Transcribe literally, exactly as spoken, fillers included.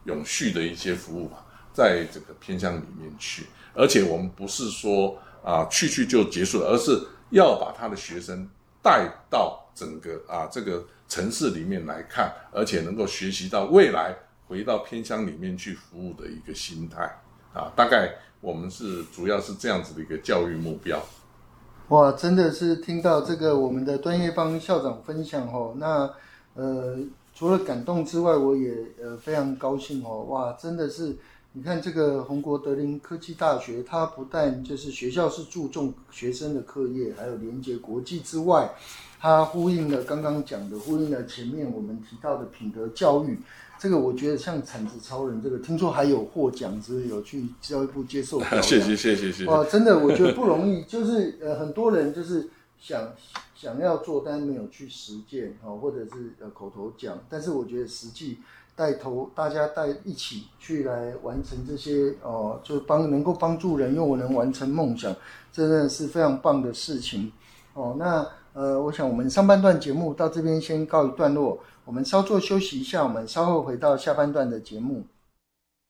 永续的一些服务在这个偏乡里面去，而且我们不是说啊去去就结束了，而是要把他的学生带到整个啊这个城市里面来看，而且能够学习到未来回到偏乡里面去服务的一个心态啊，大概我们是主要是这样子的一个教育目标。 哇，真的是听到这个我们的端叶邦校长分享哦，那呃除了感动之外，我也呃非常高兴哦，哇，真的是你看这个宏国德林科技大学，它不但就是学校是注重学生的课业，还有连接国际之外，它呼应了刚刚讲的，呼应了前面我们提到的品德教育。这个我觉得像铲子超人这个，听说还有获奖，之有去教育部接受表扬。 谢谢谢谢谢谢。 哇，真的我觉得不容易，就是呃很多人就是想想要做，但是没有去实践哦，或者是呃口头讲，但是我觉得实际带头大家带一起去来完成这些哦，就帮能够帮助人，又能完成梦想，真的是非常棒的事情哦。那呃，我想我们上半段节目到这边先告一段落。我们稍作休息一下，我们稍后回到下半段的节目。